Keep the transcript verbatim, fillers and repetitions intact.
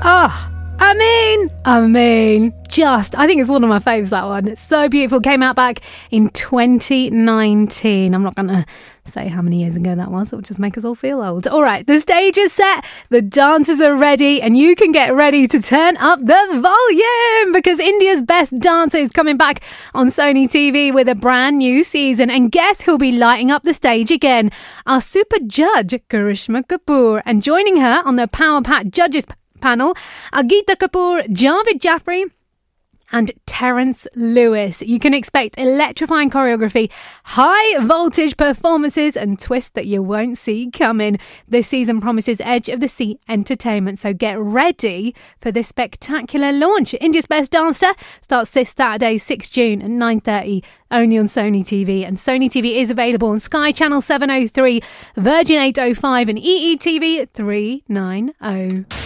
Oh, I mean, I mean, just, I think it's one of my faves, that one. It's so beautiful. Came out back in twenty nineteen. I'm not going to say how many years ago that was. It'll just make us all feel old. All right, the stage is set, the dancers are ready, and you can get ready to turn up the volume because India's Best Dancer is coming back on Sony T V with a brand new season. And guess who'll be lighting up the stage again? Our super judge, Karishma Kapoor. And joining her on the Power Pack Judges panel are Geeta Kapoor, Javed Jaffrey and Terence Lewis. You can expect electrifying choreography, high voltage performances and twists that you won't see coming. This season promises edge of the seat entertainment, so get ready for this spectacular launch. India's Best Dancer starts this Saturday, sixth of June at nine thirty, only on Sony T V. And Sony T V is available on Sky Channel seven oh three, Virgin eight oh five and E E T V three ninety.